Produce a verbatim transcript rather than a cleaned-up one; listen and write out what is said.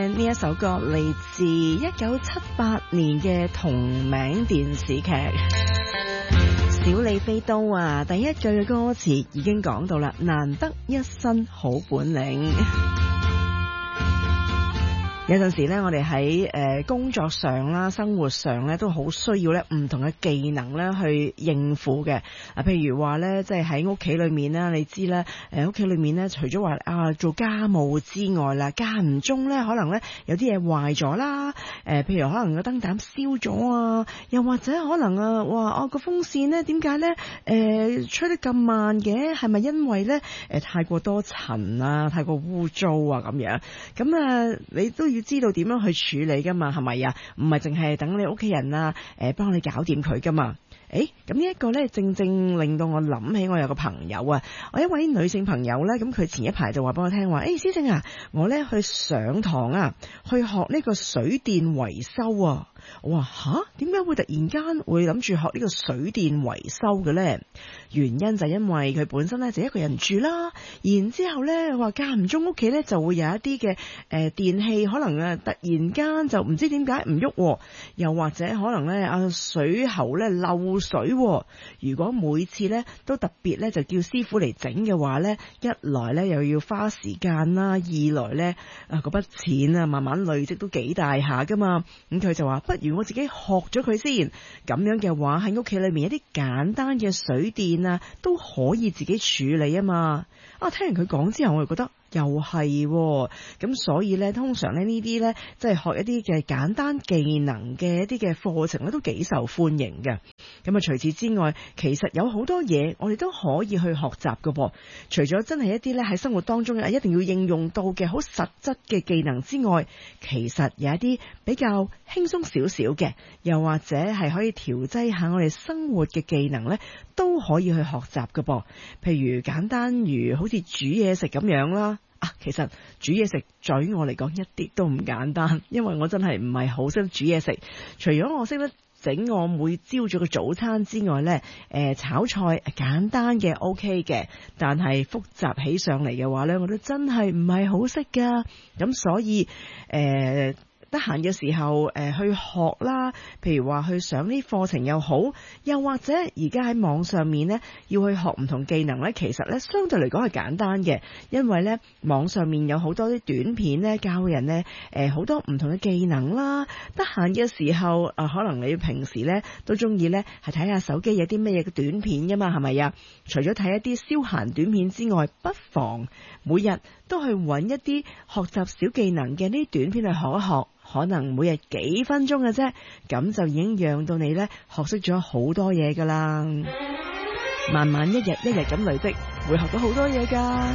呢一首歌嚟自一九七八年嘅同名電視劇《小李飛刀》啊，第一句嘅歌詞已經講到啦，難得一身好本領。有陣時咧，我哋喺誒工作上啦、生活上咧，都好需要咧唔同嘅技能咧去應付嘅。啊，譬如話咧，即係喺屋企裏面啦，你知咧，誒屋企裏面咧，除咗話啊做家務之外啦，間唔中咧，可能咧有啲嘢壞咗啦，誒、呃，譬如可能個燈膽燒咗啊，又或者可能啊，哇，哦個風扇咧點解咧誒吹得咁慢嘅？係咪因為咧誒、呃、太過多塵啊，太過污糟啊咁樣？咁啊，你都要知道點樣去處理噶嘛，係咪啊？唔係淨係等你屋企人啊，誒幫你搞掂佢噶嘛。誒，咁呢一個呢，正正令到我諗起我有個朋友啊，我一位女性朋友呢，咁佢前一排就話俾我聽話，誒，師姐啊，我呢去上堂啊，去學呢個水電維修啊。我話吓，點解會突然間會諗住學呢個水電維修嘅呢？原因就因為佢本身呢就一個人住啦，然之後呢話間唔中屋企呢就會有一啲嘅誒電器可能啊突然間就唔知點解唔喐，又或者可能呢啊水喉呢漏水。如果每次呢都特別呢就叫師傅嚟整嘅話呢，一來呢又要花時間啦，二來呢啊嗰筆錢啊慢慢累積都幾大下噶嘛。咁佢就話不如我自己學咗佢先，咁樣嘅話喺屋企裏面一啲簡單嘅水電啊都可以自己處理啊嘛。啊，聽完佢講之後，我就覺得又係咁，所以呢，通常呢呢啲呢，即係學一啲嘅簡單技能嘅一啲嘅課程呢，都幾受歡迎嘅。咁啊，除此之外，其實有好多嘢我哋都可以去學習㗎噃。除咗真係一啲呢喺生活當中一定要應用到嘅好實質嘅技能之外，其實有一啲比較輕鬆少少嘅，又或者係可以調劑下我哋生活嘅技能呢，都可以去學習㗎噃。譬如簡單如好似煮嘢食咁樣啦。啊，其實煮嘢食在於我嚟講一啲都唔簡單，因為我真係唔係好識煮嘢食。除咗我識得整我每朝早嘅早餐之外呢，誒、呃、炒菜簡單嘅 OK 嘅，但係複雜起上嚟嘅話呢，我都真係唔係好識噶。咁所以誒。呃得閒嘅時候，誒、呃、去學啦，譬如話去上啲課程又好，又或者而家喺網上面呢，要去學唔同技能呢，其實呢相對嚟講係簡單嘅，因為呢網上面有好多啲短片呢，教人呢誒好、呃、多唔同嘅技能啦。得閒嘅時候，啊、呃、可能你平時呢都中意呢係睇下手機有啲咩嘢嘅短片㗎嘛，係咪呀？除咗睇一啲消閒短片之外，不妨每日都去揾一啲學習小技能嘅呢啲短片去學一學。可能每日幾分鐘嘅啫，咁就已經讓到你呢學識咗好多嘢噶啦。慢慢一日一日咁累積，會學到好多嘢噶。